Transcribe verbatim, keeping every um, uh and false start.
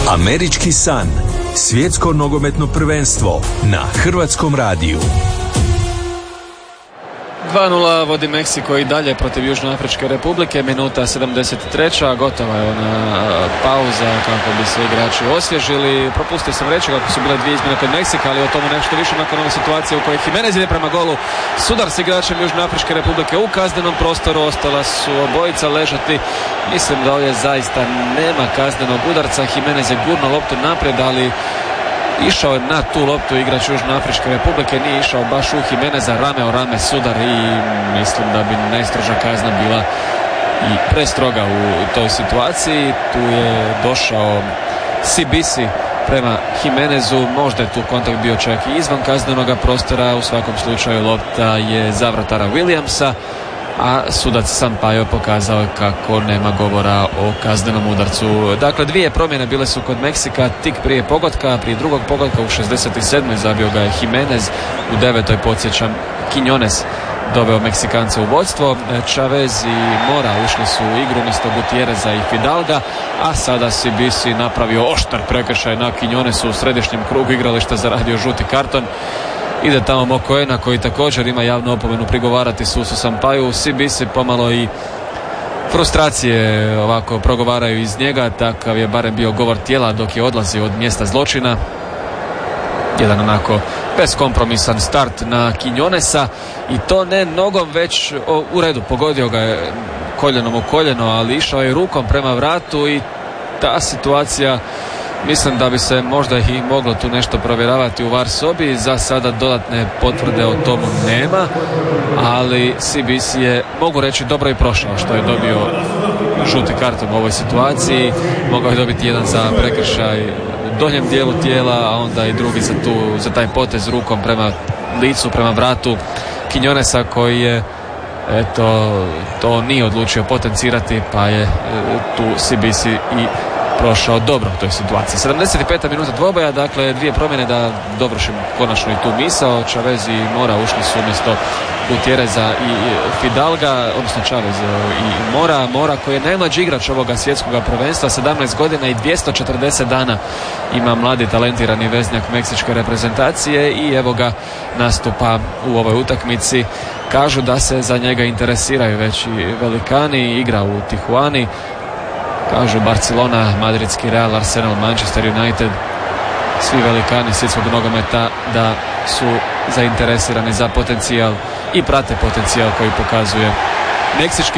Američki san. Svjetsko nogometno prvenstvo na Hrvatskom radiju. dva nula vodi Meksiko i dalje protiv Južnoafričke Republike, minuta sedamdeset treća, gotova je ona pauza kako bi se igrači osvježili. Propustio sam reći kako su bile dvije izmjene kod Meksika, ali o tomu nešto više nakon ove situacije u kojoj Jimenez ide prema golu. Sudar s igračem Južnoafričke Republike u kaznenom prostoru, ostala su obojica ležati. Mislim da ovdje zaista nema kaznenog udarca. Jimenez je gurno loptu naprijed, ali išao je na tu loptu igrač Južnoafričke Republike, nije išao baš u Jimeneza, rame o rame Sudar i mislim da bi najstroža kazna bila i prestroga u toj situaciji. Tu je došao Sibisi prema Jimenezu, možda je tu kontakt bio čak i izvan kaznenoga prostora, u svakom slučaju lopta je za vratara Williamsa, a sudac Sampaio pokazao je kako nema govora o kaznenom udarcu. Dakle, dvije promjene bile su kod Meksika tik prije pogotka, prije drugog pogotka u šezdeset sedmoj zabio ga je Jimenez, u devetoj podsjećam Quiñones doveo Meksikance u vodstvo. Chavez i Mora ušli su u igru umjesto Gutierreza i Fidalga, a sada Sibisi napravio oštar prekršaj na Quiñonesu u središnjem krugu igrališta, zaradio žuti karton. Ide tamo Mokoena koji također ima javnu opomenu prigovarati susu Sampaiu. Sibisi pomalo i frustracije ovako progovaraju iz njega, takav je barem bio govor tijela dok je odlazio od mjesta zločina. Jedan onako beskompromisan start na Quiñonesa i to ne nogom, već o, u redu, pogodio ga je koljenom u koljeno, ali išao je rukom prema vratu i ta situacija, mislim da bi se možda i moglo tu nešto provjeravati u var sobi. Za sada dodatne potvrde o tomu nema, ali C B C je, mogu reći, dobro i prošao što je dobio žuti karton u ovoj situaciji. Mogao je dobiti jedan za prekršaj u donjem dijelu tijela, a onda i drugi za, tu, za taj potez rukom prema licu, prema vratu Quiñonesa koji je eto, to nije odlučio potencirati, pa je tu C B C i prošao dobro u toj situaciji. sedamdeset peta minuta dvoboja, dakle dvije promjene da dovršim konačno i tu misao. Chavez i Mora ušli su umjesto Gutierreza i Fidalga, odnosno Chavez i Mora. Mora koji je najmlađi igrač ovoga svjetskog prvenstva, sedamnaest godina i dvjesto četrdeset dana ima mladi talentirani veznjak meksičke reprezentacije i evo ga nastupa u ovoj utakmici. Kažu da se za njega interesiraju već i velikani, igra u Tijuani. Kažu Barcelona, Madridski Real, Arsenal, Manchester United, svi velikani svjetskog nogometa da su zainteresirani za potencijal i prate potencijal koji pokazuje meksički